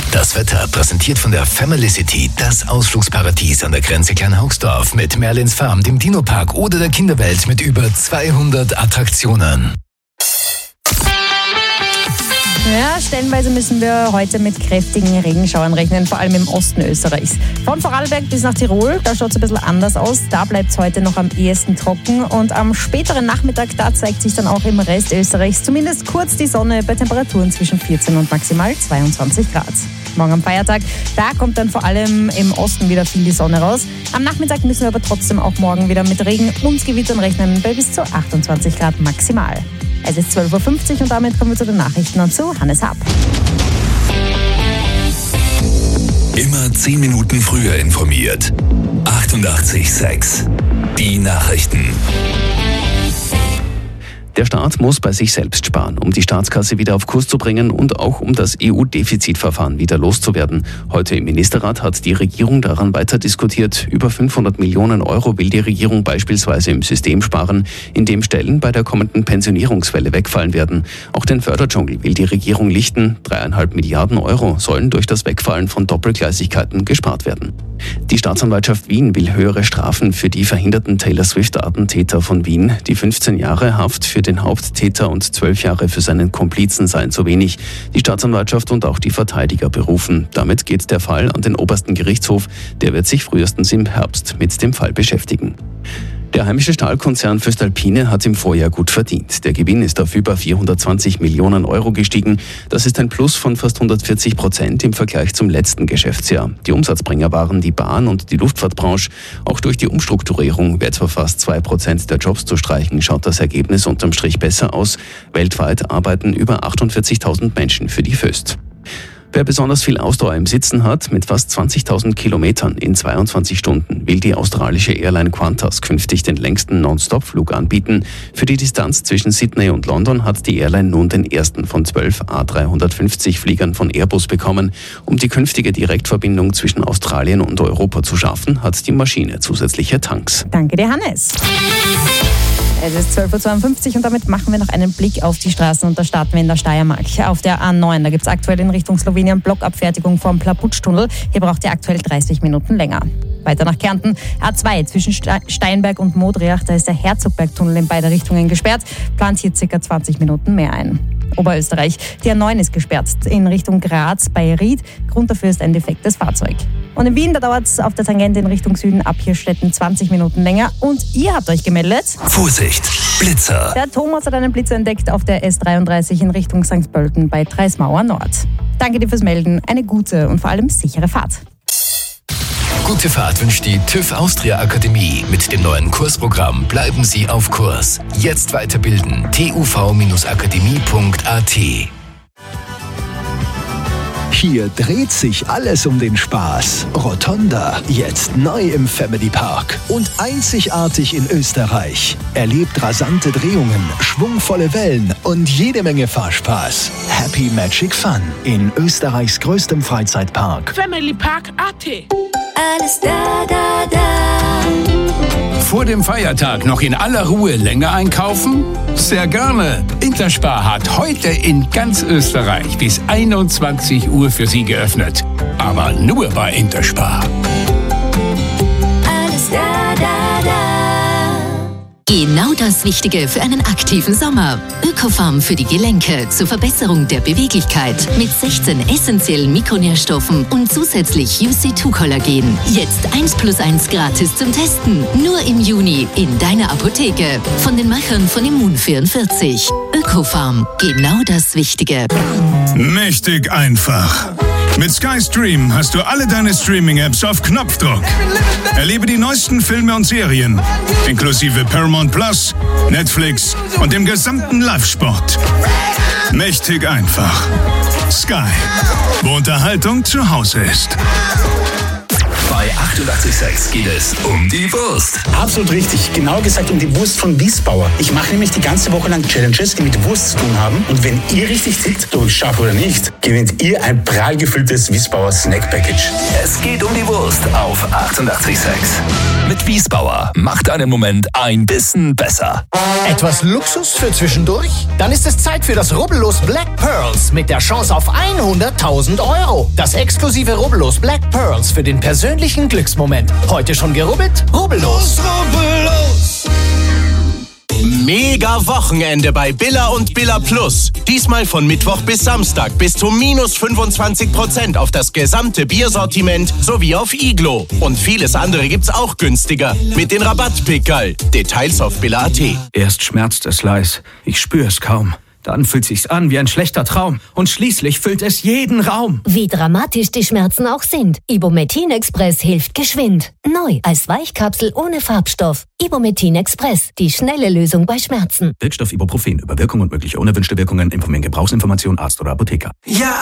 Das Wetter präsentiert von der Family City, das Ausflugsparadies an der Grenze Kleinhaugsdorf mit Merlins Farm, dem Dino-Park oder der Kinderwelt mit über 200 Attraktionen. Ja, stellenweise müssen wir heute mit kräftigen Regenschauern rechnen, vor allem im Osten Österreichs. Von Vorarlberg bis nach Tirol, da schaut es ein bisschen anders aus. Da bleibt es heute noch am ehesten trocken und am späteren Nachmittag, da zeigt sich dann auch im Rest Österreichs zumindest kurz die Sonne bei Temperaturen zwischen 14 und maximal 22 Grad. Morgen am Feiertag, da kommt dann vor allem im Osten wieder viel die Sonne raus. Am Nachmittag müssen wir aber trotzdem auch morgen wieder mit Regen und Gewittern rechnen bei bis zu 28 Grad maximal. Es ist 12.50 Uhr und damit kommen wir zu den Nachrichten und zu Hannes Happ. Immer 10 Minuten früher informiert. 88,6. Die Nachrichten. Der Staat muss bei sich selbst sparen, um die Staatskasse wieder auf Kurs zu bringen und auch um das EU-Defizitverfahren wieder loszuwerden. Heute im Ministerrat hat die Regierung daran weiter diskutiert. Über 500 Millionen Euro will die Regierung beispielsweise im System sparen, indem Stellen bei der kommenden Pensionierungswelle wegfallen werden. Auch den Förderdschungel will die Regierung lichten. 3,5 Milliarden Euro sollen durch das Wegfallen von Doppelgleisigkeiten gespart werden. Die Staatsanwaltschaft Wien will höhere Strafen für die verhinderten Taylor Swift-Attentäter von Wien. Die 15 Jahre Haft für den Haupttäter und 12 Jahre für seinen Komplizen seien zu wenig. Die Staatsanwaltschaft und auch die Verteidiger berufen. Damit geht der Fall an den obersten Gerichtshof. Der wird sich frühestens im Herbst mit dem Fall beschäftigen. Der heimische Stahlkonzern voestalpine hat im Vorjahr gut verdient. Der Gewinn ist auf über 420 Millionen Euro gestiegen. Das ist ein Plus von fast 140% im Vergleich zum letzten Geschäftsjahr. Die Umsatzbringer waren die Bahn- und die Luftfahrtbranche. Auch durch die Umstrukturierung, etwa fast 2% der Jobs zu streichen, schaut das Ergebnis unterm Strich besser aus. Weltweit arbeiten über 48.000 Menschen für die Voest. Wer besonders viel Ausdauer im Sitzen hat, mit fast 20.000 Kilometern in 22 Stunden, will die australische Airline Qantas künftig den längsten Non-Stop-Flug anbieten. Für die Distanz zwischen Sydney und London hat die Airline nun den ersten von 12 A350 Fliegern von Airbus bekommen. Um die künftige Direktverbindung zwischen Australien und Europa zu schaffen, hat die Maschine zusätzliche Tanks. Danke dir, Hannes. Es ist 12.52 Uhr und damit machen wir noch einen Blick auf die Straßen und da starten wir in der Steiermark. Auf der A9, da gibt es aktuell in Richtung Slowenien Blockabfertigung vom Plaputsch-Tunnel. Hier braucht ihr aktuell 30 Minuten länger. Weiter nach Kärnten, A2 zwischen Steinberg und Modriach, da ist der Herzogberg-Tunnel in beide Richtungen gesperrt, plant hier ca. 20 Minuten mehr ein. Oberösterreich, die A9 ist gesperrt in Richtung Graz bei Ried. Grund dafür ist ein defektes Fahrzeug. Und in Wien, da dauert es auf der Tangente in Richtung Süden ab Hirstetten 20 Minuten länger. Und ihr habt euch gemeldet. Vorsicht, Blitzer. Der Thomas hat einen Blitzer entdeckt auf der S33 in Richtung St. Pölten bei Treismauer Nord. Danke dir fürs Melden, eine gute und vor allem sichere Fahrt. Gute Fahrt wünscht die TÜV Austria Akademie. Mit dem neuen Kursprogramm bleiben Sie auf Kurs. Jetzt weiterbilden. tuv-akademie.at. Hier dreht sich alles um den Spaß. Rotonda, jetzt neu im Family Park und einzigartig in Österreich. Erlebt rasante Drehungen, schwungvolle Wellen und jede Menge Fahrspaß. Happy Magic Fun in Österreichs größtem Freizeitpark. Family Park AT. Alles da, da, da. Vor dem Feiertag noch in aller Ruhe länger einkaufen? Sehr gerne. Interspar hat heute in ganz Österreich bis 21 Uhr für Sie geöffnet. Aber nur bei Interspar. Alles da, da, da. Genau das Richtige für einen aktiven Sommer. Ökofarm für die Gelenke zur Verbesserung der Beweglichkeit mit 16 essentiellen Mikronährstoffen und zusätzlich UC2-Kollagen. Jetzt 1+1 gratis zum Testen. Nur im Juni in deiner Apotheke. Von den Machern von Immun44. Ökofarm. Genau das Wichtige. Mächtig einfach. Mit SkyStream hast du alle deine Streaming-Apps auf Knopfdruck. Erlebe die neuesten Filme und Serien, inklusive Paramount Plus, Netflix und dem gesamten Live-Sport. Mächtig einfach. Sky, wo Unterhaltung zu Hause ist. Bei 88,6 geht es um die Wurst. Absolut richtig. Genau gesagt um die Wurst von Wiesbauer. Ich mache nämlich die ganze Woche lang Challenges, die mit Wurst zu tun haben. Und wenn ihr richtig tickt, ob ich schaffe oder nicht, gewinnt ihr ein prall gefülltes Wiesbauer Snack Package. Es geht um die Wurst auf 88,6. Mit Wiesbauer macht einen Moment ein bisschen besser. Etwas Luxus für zwischendurch? Dann ist es Zeit für das Rubbellos Black Pearls mit der Chance auf 100.000 Euro. Das exklusive Rubbellos Black Pearls für den persönlichen Glücksmoment. Heute schon gerubbelt? Rubbellos. Rubbellos. Mega Wochenende bei Billa und Billa Plus. Diesmal von Mittwoch bis Samstag bis zu minus 25% auf das gesamte Biersortiment sowie auf Iglo. Und vieles andere gibt's auch günstiger mit den Rabattpickerl. Details auf billa.at. Erst schmerzt es leis, ich spüre es kaum. Dann fühlt sich's an wie ein schlechter Traum und schließlich füllt es jeden Raum. Wie dramatisch die Schmerzen auch sind, Ibumetin Express hilft geschwind. Neu als Weichkapsel ohne Farbstoff. Ibumetin Express, die schnelle Lösung bei Schmerzen. Wirkstoff Ibuprofen. Über Wirkung und mögliche unerwünschte Wirkungen informieren Gebrauchsinformation Arzt oder Apotheker. Ja.